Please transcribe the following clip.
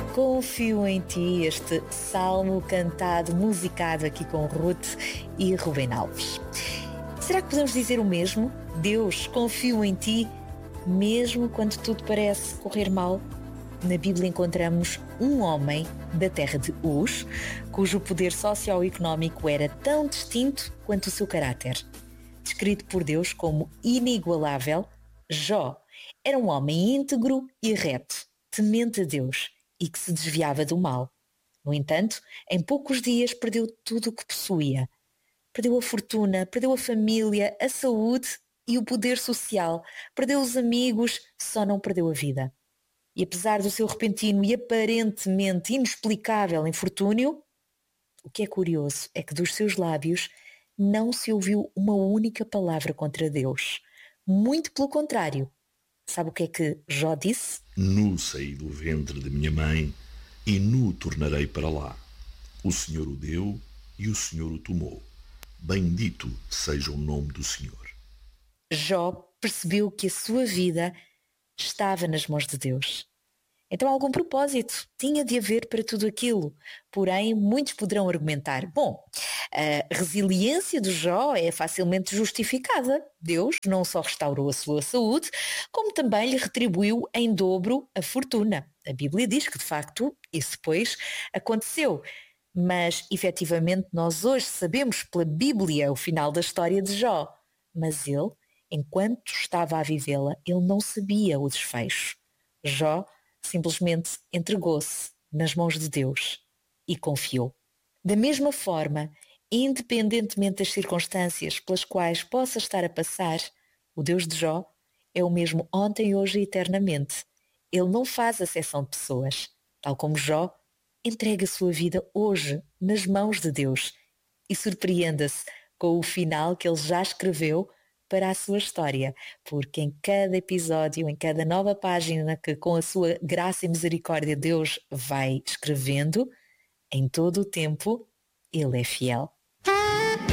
Confio em Ti, este salmo cantado, musicado aqui com Ruth e Rubem Alves. Será que podemos dizer o mesmo? Deus, confio em Ti, mesmo quando tudo parece correr mal? Na Bíblia encontramos um homem da terra de Uz, cujo poder socioeconómico era tão distinto quanto o seu caráter. Descrito por Deus como inigualável, Jó era um homem íntegro e reto, temente a Deus e que se desviava do mal. No entanto, em poucos dias perdeu tudo o que possuía. Perdeu a fortuna, perdeu a família, a saúde e o poder social. Perdeu os amigos, só não perdeu a vida. E apesar do seu repentino e aparentemente inexplicável infortúnio, o que é curioso é que dos seus lábios não se ouviu uma única palavra contra Deus. Muito pelo contrário. Sabe o que é que Jó disse? Nu saí do ventre de minha mãe e nu tornarei para lá. O Senhor o deu e o Senhor o tomou. Bendito seja o nome do Senhor. Jó percebeu que a sua vida estava nas mãos de Deus. Então algum propósito tinha de haver para tudo aquilo. Porém, muitos poderão argumentar, bom, a resiliência de Jó é facilmente justificada. Deus não só restaurou a sua saúde, como também lhe retribuiu em dobro a fortuna. A Bíblia diz que, de facto, isso depois aconteceu. Mas, efetivamente, nós hoje sabemos pela Bíblia o final da história de Jó. Mas ele, enquanto estava a vivê-la, ele não sabia o desfecho. Jó simplesmente entregou-se nas mãos de Deus e confiou. Da mesma forma, independentemente das circunstâncias pelas quais possa estar a passar, o Deus de Jó é o mesmo ontem, hoje e eternamente. Ele não faz acepção de pessoas. Tal como Jó, entrega a sua vida hoje nas mãos de Deus e surpreenda-se com o final que ele já escreveu para a sua história, porque em cada episódio, em cada nova página que com a sua graça e misericórdia Deus vai escrevendo, em todo o tempo, Ele é fiel.